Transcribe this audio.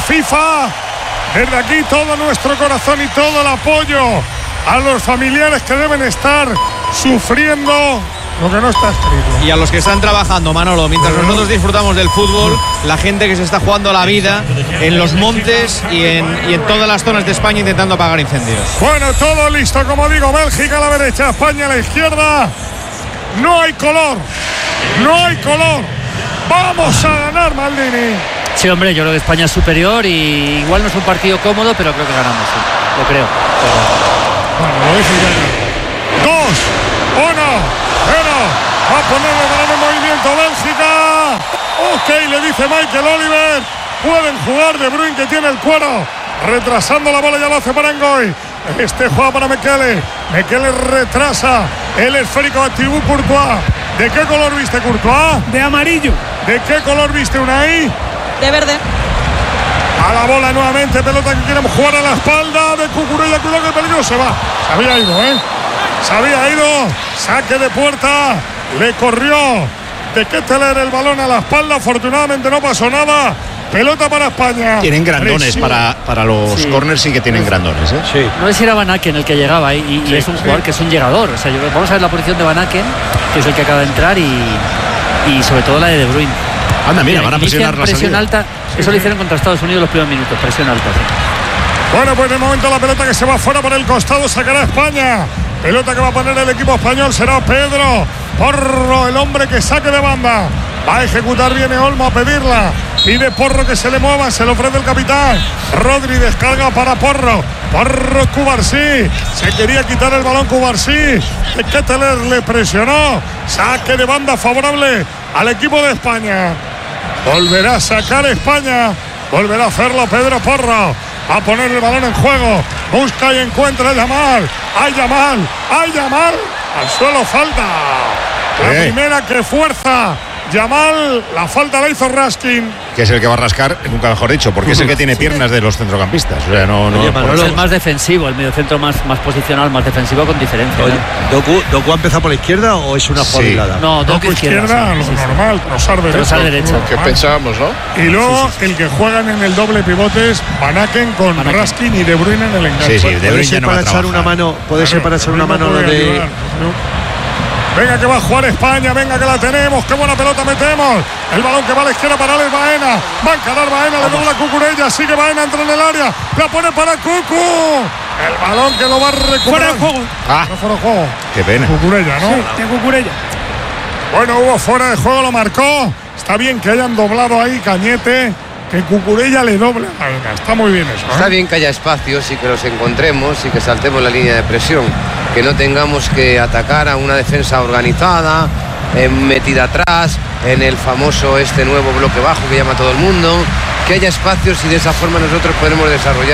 FIFA. Desde aquí todo nuestro corazón y todo el apoyo a los familiares que deben estar sufriendo lo que no está escrito. Y a los que están trabajando, Manolo, mientras nosotros disfrutamos del fútbol, la gente que se está jugando la vida en los montes y en todas las zonas de España intentando apagar incendios. Bueno, todo listo, como digo, Bélgica a la derecha, España a la izquierda. No hay color, no hay color. Vamos a ganar, Maldini. Sí, hombre, yo creo que España es superior y igual no es un partido cómodo, pero creo que ganamos, sí. Lo creo. Bueno, lo dice ya. 2, 1, 0. Va a poner el balón en movimiento Bélgica. Ok, le dice Michael Oliver. Pueden jugar. De Bruyne, que tiene el cuero. Retrasando la bola, ya lo hace para Ngoy. Este juega para Mekele. Mekele retrasa el esférico a Thibaut Courtois. ¿De qué color viste, Courtois? De amarillo. ¿De qué color viste, Unai? De verde. A la bola nuevamente, pelota que quieren jugar a la espalda de Cucurella. Cuidado que el peligro se va. Se había ido, se había ido. Saque de puerta. Le corrió de Ketteler el balón a la espalda. Afortunadamente no pasó nada. Pelota para España. Tienen grandones para los corners, sí que tienen grandones, ¿eh? Sí. No sé si era Van Aken el que llegaba y sí, es un jugador que es un llegador. O sea, vamos a ver la posición de Van Aken, que es el que acaba de entrar, y sobre todo la de Bruyne. Anda, mira, van a presionar la presión salida. alta. Eso lo hicieron contra Estados Unidos los primeros minutos. Presión alta, sí. Bueno, pues de momento la pelota que se va fuera por el costado sacará España. Pelota que va a poner el equipo español será Pedro Porro, el hombre que saque de banda. Va a ejecutar, viene Olmo a pedirla. Pide Porro que se le mueva, se le ofrece el capitán. Rodri descarga para Porro. Porro, Cubarsí. Se quería quitar el balón Cubarsí. Ketteler le presionó. Saque de banda favorable al equipo de España. Volverá a sacar España. Volverá a hacerlo Pedro Porro. Va a poner el balón en juego. Busca y encuentra a Yamal. ¡Ay, Yamal! ¡Ay, Yamal! Al suelo falta. La primera que fuerza Yamal, la falta la hizo Raskin. Que es el que va a rascar, nunca mejor dicho, porque es el que tiene piernas de los centrocampistas. O sea, es el más defensivo, el mediocentro más posicional, más defensivo con diferencia. ¿Doku ha empezado por la izquierda o es una jugada hilada? No, Doku izquierda, lo normal, cruzar derecha. Que pensábamos, ¿no? Y luego el que juegan en el doble pivote es Van Aken con Raskin y De Bruyne en el enganche. Sí, De Bruyne no va a trabajar. Puede ser para echar una mano lo de... Venga que va a jugar España, venga que la tenemos, qué buena pelota metemos. El balón que va a la izquierda para Alex Baena. Va a encarar Baena, le dobla Cucurella, sigue Baena, entra en el área, la pone para Cucu. El balón que lo va a recuperar. Fuera de juego. No fuera de juego. Qué pena. Cucurella, ¿no? Sí, de Cucurella. Bueno, hubo fuera de juego, lo marcó. Está bien que hayan doblado ahí Cañete, que Cucurella le doble. Está muy bien eso, ¿eh? Está bien que haya espacios y que los encontremos y que saltemos la línea de presión, que no tengamos que atacar a una defensa organizada, metida atrás, en el famoso nuevo bloque bajo que llama todo el mundo, que haya espacios y de esa forma nosotros podremos desarrollar